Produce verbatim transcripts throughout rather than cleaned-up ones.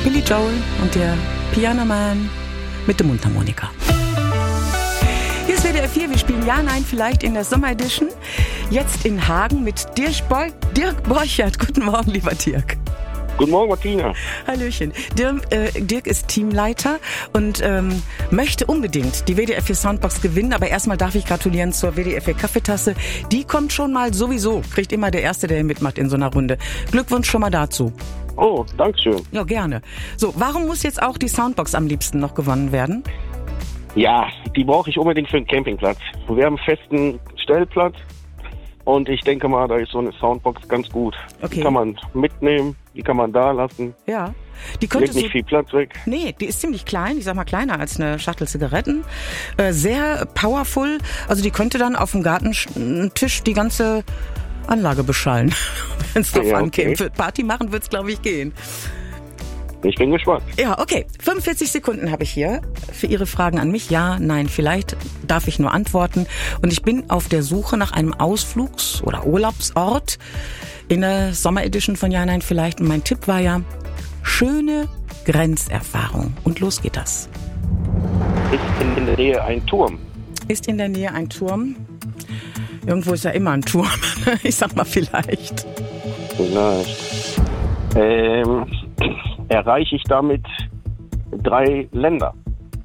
Billy Joel und der Piano Man mit der Mundharmonika. Hier ist W D R vier, wir spielen Ja, Nein, Vielleicht in der Sommeredition. Jetzt in Hagen mit Dirk, Boy, Dirk Borchert. Guten Morgen, lieber Dirk. Guten Morgen, Martina. Hallöchen. Dirk, äh, Dirk ist Teamleiter und ähm, möchte unbedingt die W D R vier Soundbox gewinnen. Aber erstmal darf ich gratulieren zur W D R vier Kaffeetasse. Die kommt schon mal sowieso. Kriegt immer der Erste, der hier mitmacht in so einer Runde. Glückwunsch schon mal dazu. Oh, dankeschön. Ja, gerne. So, warum muss jetzt auch die Soundbox am liebsten noch gewonnen werden? Ja, die brauche ich unbedingt für den Campingplatz. Wir haben einen festen Stellplatz und ich denke mal, da ist so eine Soundbox ganz gut. Okay. Die kann man mitnehmen, die kann man da lassen. Ja. Die könnte Legt nicht so, viel Platz weg. Nee, die ist ziemlich klein, ich sag mal kleiner als eine Schachtel Zigaretten. Äh, sehr powerful, also die könnte dann auf dem Gartentisch die ganze Anlage beschallen, wenn es drauf Ja, ankäme. okay. Für Party machen wird's, glaube ich, gehen. Ich bin gespannt. Ja, okay. fünfundvierzig Sekunden habe ich hier für Ihre Fragen an mich. Ja, nein, vielleicht darf ich nur antworten. Und ich bin auf der Suche nach einem Ausflugs- oder Urlaubsort in der Sommeredition von Ja, nein, vielleicht. Und mein Tipp war ja, schöne Grenzerfahrung. Und los geht das. Ist in der Nähe ein Turm? Ist in der Nähe ein Turm? Irgendwo ist ja immer ein Turm. Ich sag mal vielleicht. Vielleicht. Ähm, erreiche ich damit drei Länder?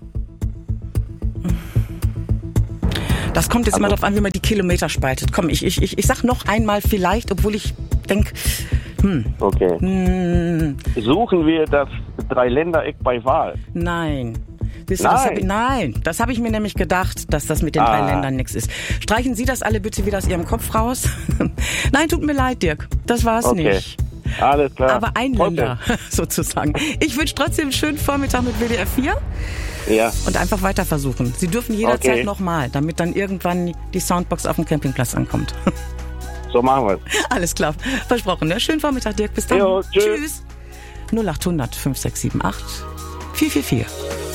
Das kommt jetzt Also, immer darauf an, wie man die Kilometer spaltet. Komm, ich, ich, ich, ich sag noch einmal vielleicht, obwohl ich denke, hm, Okay. hm, Suchen wir das Dreiländereck bei Wahl? nein. Wisst ihr, das Nein. hab ich, nein, das habe ich mir nämlich gedacht, dass das mit den Ah. drei Ländern nichts ist. Streichen Sie das alle bitte wieder aus Ihrem Kopf raus. Nein, tut mir leid, Dirk. Das war's Okay. nicht. Alles klar. Aber ein Trotzdem. Länder, sozusagen. Ich wünsche trotzdem einen schönen Vormittag mit W D R vier Ja. und einfach weiter versuchen. Sie dürfen jederzeit Okay. nochmal, damit dann irgendwann die Soundbox auf dem Campingplatz ankommt. So machen wir es. Alles klar. Versprochen, ne? Schönen Vormittag, Dirk. Bis dann. Jo, tschüss. Tschüss. null acht hundert fünf sechs sieben acht vier vier vier.